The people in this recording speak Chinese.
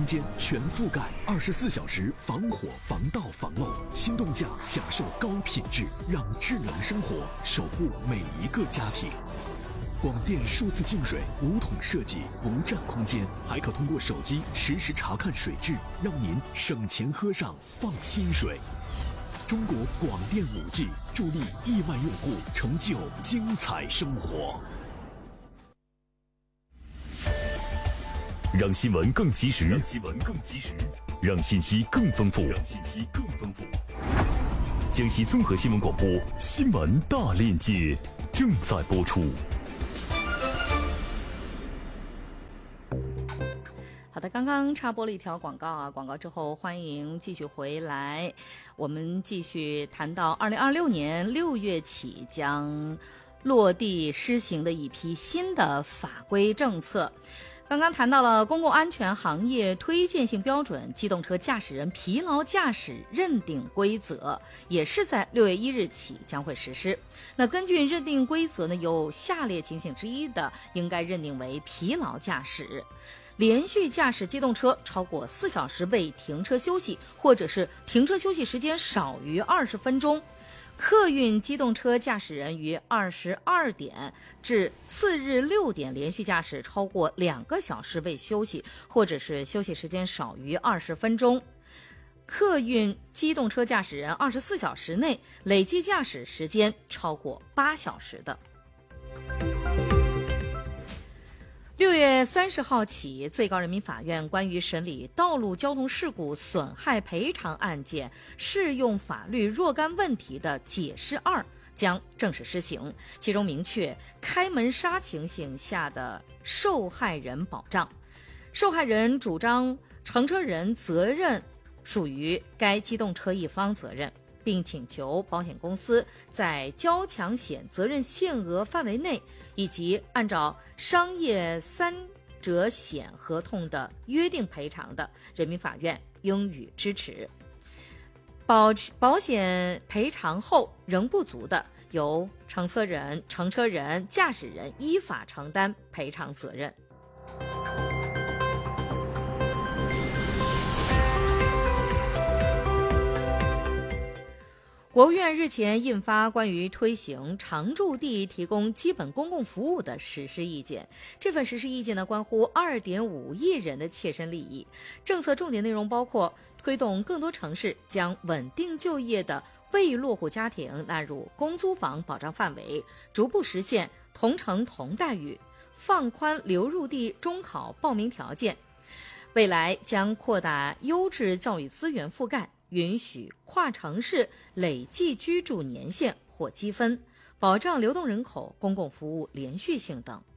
空间全覆盖，24小时防火、防盗、防漏。心动价享受高品质，让智能生活守护每一个家庭。广电数字净水无桶设计，不占空间，还可通过手机实时查看水质，让您省钱喝上放心水。中国广电5G助力亿万用户成就精彩生活。 让新闻更及时，让信息更丰富，江西综合新闻广播新闻大链接正在播出。 好的，刚刚插播了一条广告啊，广告之后欢迎继续回来，我们继续谈到2026年6月起将落地施行的一批新的法规政策。刚刚谈到了公共安全行业推荐性标准机动车驾驶人疲劳驾驶认定规则，也是在6月1日起将会实施。那根据认定规则呢，有下列情形之一的应该认定为疲劳驾驶：连续驾驶机动车超过4小时未停车休息，或者是停车休息时间少于20分钟；客运机动车驾驶人于22点至次日6点连续驾驶超过2个小时未休息，或者是休息时间少于20分钟；客运机动车驾驶人24小时内累计驾驶时间超过8小时的。6月30号起，最高人民法院关于审理道路交通事故损害赔偿案件适用法律若干问题的解释2将正式施行，其中明确开门杀情形下的受害人保障，受害人主张乘车人责任属于该机动车一方责任，并请求保险公司在交强险责任限额范围内，以及按照商业3者险合同的约定赔偿的，人民法院应予支持。保险赔偿后仍不足的，由乘车人、驾驶人依法承担赔偿责任。国务院日前印发关于推行常住地提供基本公共服务的实施意见，这份实施意见呢，关乎2.5亿人的切身利益。政策重点内容包括推动更多城市将稳定就业的未落户家庭纳入公租房保障范围，逐步实现同城同待遇，放宽流入地中考报名条件。未来将扩大优质教育资源覆盖，允许跨城市累计居住年限或积分，保障流动人口公共服务连续性等。